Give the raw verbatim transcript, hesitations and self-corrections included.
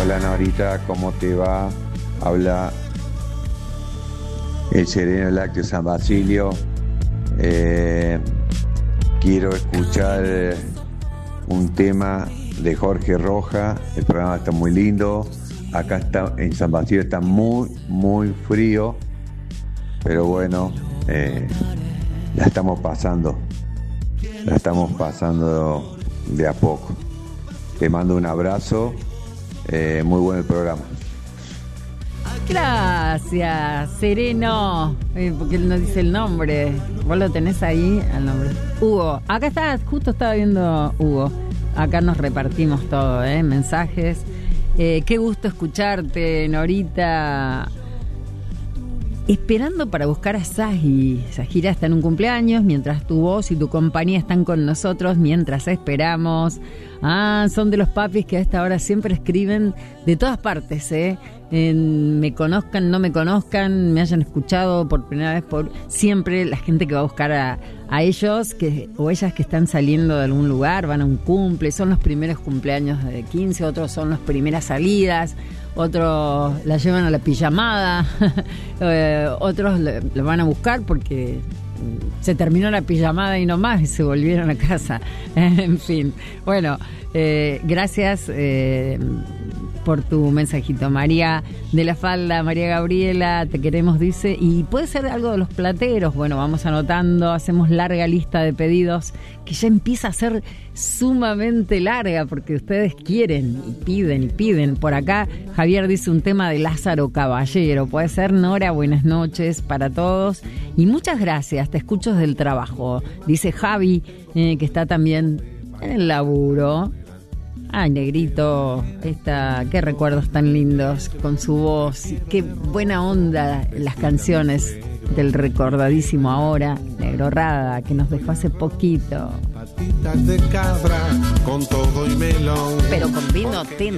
Hola Norita, ¿cómo te va? Habla el Sereno Lácteo San Basilio. Eh, quiero escuchar eh, un tema de Jorge Roja. El programa está muy lindo. Acá está, en San Basilio está muy, muy frío. Pero bueno, eh, la estamos pasando. La estamos pasando de a poco. Te mando un abrazo. Eh, muy bueno el programa. Gracias, Sereno. Eh, porque él no dice el nombre. Vos lo tenés ahí, el nombre. Hugo. Acá está, justo estaba viendo Hugo. Acá nos repartimos todo, ¿eh? Mensajes. Eh, qué gusto escucharte, Norita. Esperando para buscar a Saji. Sajira está en un cumpleaños, mientras tu voz y tu compañía están con nosotros, mientras esperamos. Ah, son de los papis que a esta hora siempre escriben de todas partes, ¿eh? En, me conozcan, no me conozcan, me hayan escuchado por primera vez, por siempre la gente que va a buscar a, a ellos que o ellas que están saliendo de algún lugar, van a un cumple, son los primeros cumpleaños de quince, otros son las primeras salidas, otros la llevan a la pijamada, eh, otros lo van a buscar porque se terminó la pijamada y no más y se volvieron a casa. En fin, bueno, eh, gracias eh, por tu mensajito. María de la Falda, María Gabriela, te queremos, dice, y puede ser algo de los plateros. Bueno, vamos anotando, hacemos larga lista de pedidos que ya empieza a ser sumamente larga porque ustedes quieren y piden y piden. Por acá Javier dice un tema de Lázaro Caballero. Puede ser, Nora, buenas noches para todos y muchas gracias, te escucho desde el trabajo. Dice Javi, eh, que está también en el laburo. Ay, negrito, esta, qué recuerdos tan lindos con su voz, qué buena onda las canciones del recordadísimo ahora, Negro Rada, que nos dejó hace poquito. Patitas de cabra con todo y melón. Pero con vino tinto.